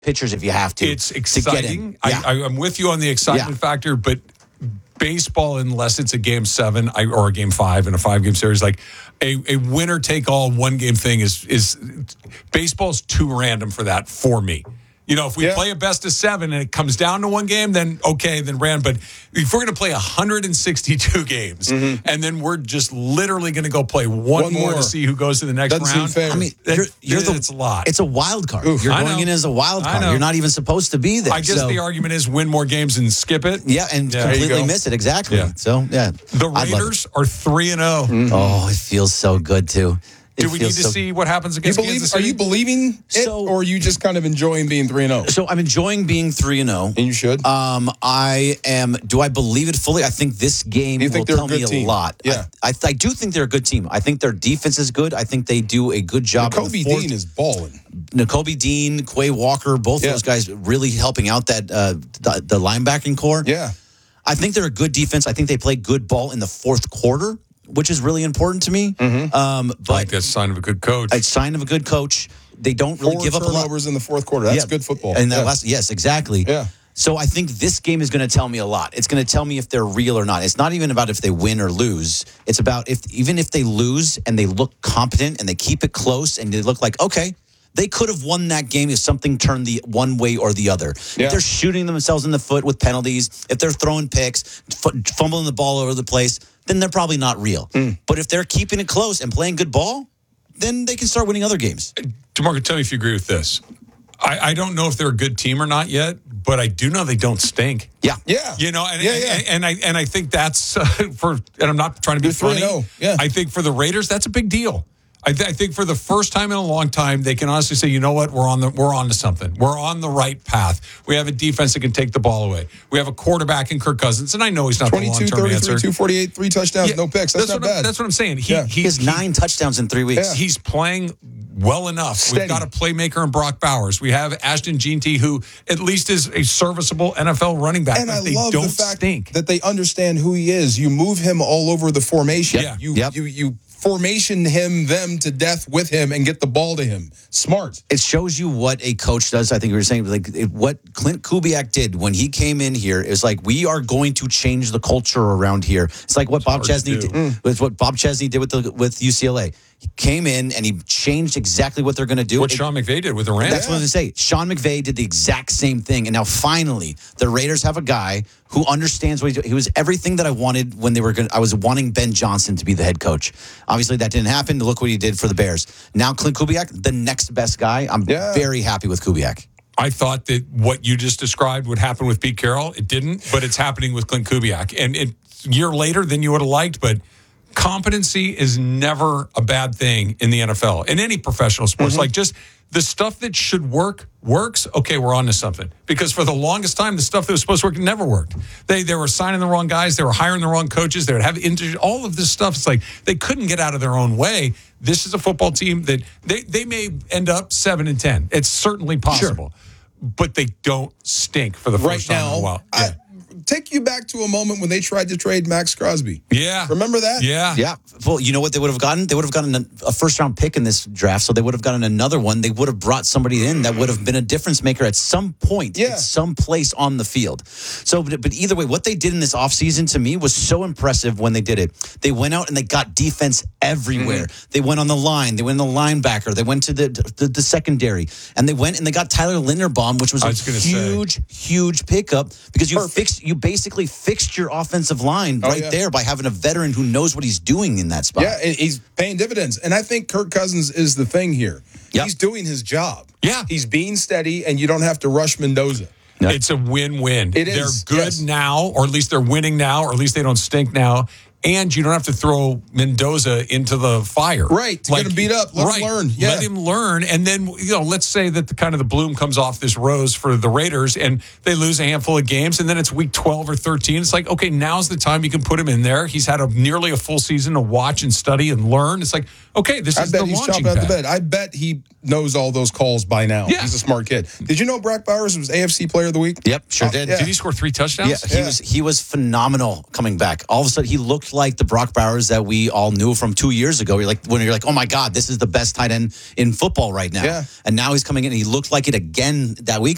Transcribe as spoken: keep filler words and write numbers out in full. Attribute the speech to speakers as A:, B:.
A: pitchers if you have to.
B: It's
A: to
B: exciting.
A: get in. Yeah.
B: I, I, I'm with you on the excitement
A: Yeah.
B: factor, but baseball, unless it's a game seven I, or a game five in a five-game series, like a, a winner-take-all one-game thing is is baseball's too random for that for me. You know, if we
C: Yeah.
B: play a best of seven and it comes down to one game, then okay, then ran. But if we're going to play one hundred sixty-two games mm-hmm. and then we're just literally going to go play one,
C: One
B: more.
C: more
B: to see who goes to the next
C: Doesn't seem
B: round,
C: fair.
A: I mean,
B: that,
A: you're, you're the,
B: it's a lot.
A: It's a wild card.
C: Oof.
A: You're
B: I
A: going
B: know.
A: in as a wild
B: I
A: card.
B: know.
A: You're not even supposed to be there.
B: I guess
A: so,
B: the argument is win more games and skip it.
A: yeah, and
B: Yeah. There you
A: completely
C: go.
A: miss it. Exactly.
B: Yeah.
A: So, yeah.
B: The
A: I'd love
B: Raiders are three and zero.
A: it. Oh, it feels so good, too. It
B: Do we need
A: feels
B: to
A: so-
B: see what happens
C: You
B: against
C: believe?
B: Kansas
C: Are
B: City?
C: you believing it,
A: So-
C: or are you just kind of enjoying being three and zero?
A: So I'm enjoying being three and zero.
C: And you should.
A: Um, I am. Do I believe it fully? I think this game
C: You think
A: will
C: they're a
A: tell me
C: good
A: a
C: team?
A: lot.
C: Yeah.
A: I, I, I do think they're a good team. I think their defense is good. I think they do a good job. in the
C: Kobe
A: fourth-
C: Dean is balling.
A: N'Kobe Dean, Quay Walker, both
C: Yeah.
A: those guys really helping out that uh, the, the linebacking core.
C: Yeah.
A: I think they're a good defense. I think they play good ball in the fourth quarter, which is really important to me.
C: Mm-hmm.
A: Um,
B: I
A: but
B: think that's a sign of a good coach.
A: it's a sign of a good coach. They don't really
C: Four
A: give up a lot.
C: turnovers in the fourth quarter. That's
A: Yeah.
C: good football.
A: And that
C: yeah.
A: last, yes, exactly.
C: Yeah.
A: So I think this game is going to tell me a lot. It's going to tell me if they're real or not. It's not even about if they win or lose. It's about if even if they lose and they look competent and they keep it close and they look like, okay, they could have won that game if something turned the one way or the other.
C: Yeah.
A: If they're shooting themselves in the foot with penalties, if they're throwing picks, f- fumbling the ball all over the place, then they're probably not real.
C: Mm.
A: But if they're keeping it close and playing good ball, then they can start winning other games.
B: DeMarco, tell me if you agree with this. I, I don't know if they're a good team or not yet, but I do know they don't stink.
A: Yeah.
C: Yeah.
B: You know, and,
C: Yeah, yeah.
B: and, and I and I think that's uh, for, and I'm not trying to be
C: They're three
B: funny.
C: and oh, yeah.
B: I think for the Raiders, that's a big deal. I, th- I think for the first time in a long time, they can honestly say, you know what, we're on the we're on to something. We're on the right path. We have a defense that can take the ball away. We have a quarterback in Kirk Cousins, and I know he's not the
C: twenty-two,
B: long-term
C: thirty-three,
B: answer.
C: two forty-eight, three touchdowns,
B: Yeah,
C: no picks. That's, not
B: what I'm,
C: bad.
B: that's what I'm saying. He,
C: Yeah.
B: he,
A: He has
B: he-
A: nine touchdowns in three weeks.
C: Yeah.
B: He's playing well enough.
C: Steady.
B: We've got a playmaker in Brock Bowers. We have Ashton Jeanty, who at least is a serviceable N F L running back.
C: And
B: but
C: I
B: they
C: love
B: don't
C: the fact
B: stink.
C: that they understand who he is. You move him all over the formation.
B: Yeah.
C: You,
A: Yep.
C: you you formation him them to death with him and get the ball to him. Smart.
A: It shows you what a coach does. I think we were saying like it, what Clint Kubiak did when he came in here is like we are going to change the culture around here. It's like what Bob
B: hard to
A: Chesney
B: do.
A: did with what Bob Chesney did with the with U C L A. He came in and he changed exactly what they're going to do.
B: What
A: It-
B: Sean McVay did with the Rams.
A: That's what I was going to say. Sean McVay did the exact same thing. And now finally, the Raiders have a guy who understands what he's doing. He was everything that I wanted when they were going to, I was wanting Ben Johnson to be the head coach. Obviously, that didn't happen. Look what he did for the Bears. Now, Clint Kubiak, the next best guy. I'm
C: Yeah.
A: very happy with Kubiak.
B: I thought that what you just described would happen with Pete Carroll. It didn't, but it's happening with Clint Kubiak. And it, a year later than you would have liked, but competency is never a bad thing in the N F L, in any professional sports. Like just the stuff that should work works. Okay, we're on to something. Because for the longest time, the stuff that was supposed to work never worked. They they were signing the wrong guys. They were hiring the wrong coaches. They would have inter- all of this stuff. It's like they couldn't get out of their own way. This is a football team that they, they may end up seven and ten. It's certainly possible. But they don't stink for the
C: Right
B: first time in a
C: now,
B: while.
C: I,
B: Yeah.
C: take you back to a moment when they tried to trade Max Crosby.
B: yeah.
C: Remember that?
B: Yeah.
A: Yeah. Well, you know what they would have gotten? They would have gotten a, a first round pick in this draft, so they would have gotten another one. They would have brought somebody in that would have been a difference maker at some point,
C: Yeah.
A: at some place on the field. So, but, but either way, what they did in this offseason to me was so impressive when they did it. They went out and they got defense everywhere.
C: Mm-hmm.
A: They went on the line, they went on the linebacker, they went to the, the the secondary, and they went and they got Tyler Linderbaum, which was
B: I
A: a
B: was gonna say.
A: huge, huge pickup because you
C: Perfect.
A: fixed, you basically fixed your offensive line
C: Oh,
A: right
C: yeah.
A: there by having a veteran who knows what he's doing in that spot.
C: Yeah, and he's paying dividends. And I think Kirk Cousins is the thing here.
A: Yep.
C: He's doing his job.
B: Yeah.
C: He's being steady, and you don't have to rush Mendoza.
B: It's a win-win.
C: It is,
B: They're good
C: yes.
B: now, or at least they're winning now, or at least they don't stink now. And you don't have to throw Mendoza into the fire.
C: Right, to get him beat up. Let him learn. Yeah.
B: Let him learn. And then, you know, let's say that the kind of the bloom comes off this rose for the Raiders and they lose a handful of games and then it's week twelve or thirteen. It's like, okay, now's the time you can put him in there. He's had a nearly a full season to watch and study and learn. It's like, okay, this
C: I
B: is
C: bet
B: the
C: he's
B: launching
C: chopping out
B: pad.
C: the bed. I bet he knows all those calls by now.
B: Yeah.
C: He's a smart kid. Did you know Brock Bowers was A F C Player of the Week?
A: Yep, sure
C: Oh,
A: did.
C: yeah.
B: Did he score three touchdowns?
A: Yeah, he
C: Yeah.
A: was he was phenomenal coming back. All of a sudden, he looked like the Brock Bowers that we all knew from two years ago. You're like when you're like, oh my God, this is the best tight end in football right now.
C: Yeah.
A: And now he's coming in. and He looked like it again that week.